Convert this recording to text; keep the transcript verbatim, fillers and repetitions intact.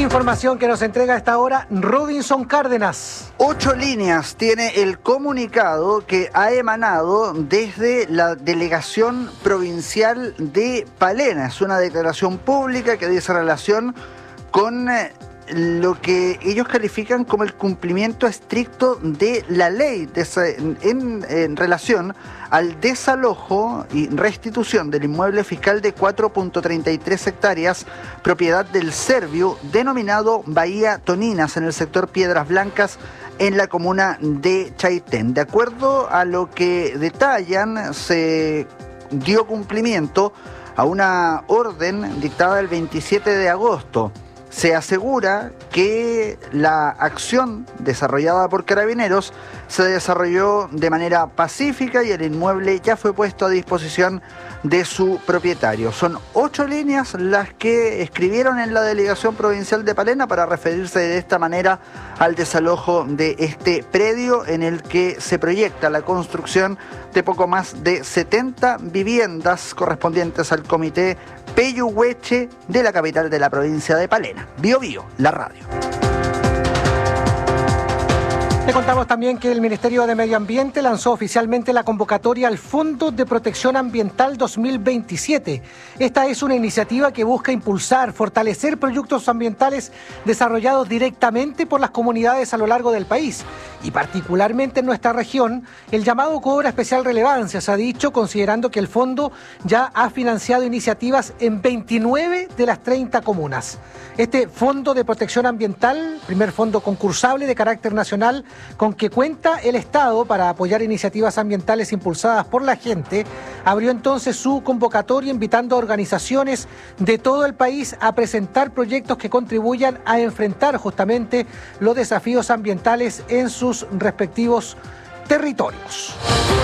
Información que nos entrega a esta hora Robinson Cárdenas. Ocho líneas tiene el comunicado que ha emanado desde la Delegación Provincial de Palena. Es una declaración pública que dice relación con lo que ellos califican como el cumplimiento estricto de la ley de, en, en relación al desalojo y restitución del inmueble fiscal de cuatro punto treinta y tres hectáreas, propiedad del Serviu, denominado Bahía Toninas, en el sector Piedras Blancas, en la comuna de Chaitén. De acuerdo a lo que detallan, se dio cumplimiento a una orden dictada el veintisiete de agosto. Se asegura que la acción desarrollada por Carabineros se desarrolló de manera pacífica y el inmueble ya fue puesto a disposición de su propietario. Son ocho líneas las que escribieron en la Delegación Provincial de Palena para referirse de esta manera al desalojo de este predio en el que se proyecta la construcción de poco más de setenta viviendas correspondientes al comité Peyuhueche de la capital de la provincia de Palena. Bio Bio, la radio. Te contamos también que el Ministerio de Medio Ambiente lanzó oficialmente la convocatoria al Fondo de Protección Ambiental dos mil veintisiete. Esta es una iniciativa que busca impulsar, fortalecer proyectos ambientales desarrollados directamente por las comunidades a lo largo del país. Y particularmente en nuestra región, el llamado cobra especial relevancia, se ha dicho, considerando que el fondo ya ha financiado iniciativas en veintinueve de las treinta comunas. Este Fondo de Protección Ambiental, primer fondo concursable de carácter nacional, con que cuenta el Estado para apoyar iniciativas ambientales impulsadas por la gente, abrió entonces su convocatoria invitando a organizaciones de todo el país a presentar proyectos que contribuyan a enfrentar justamente los desafíos ambientales en sus respectivos territorios.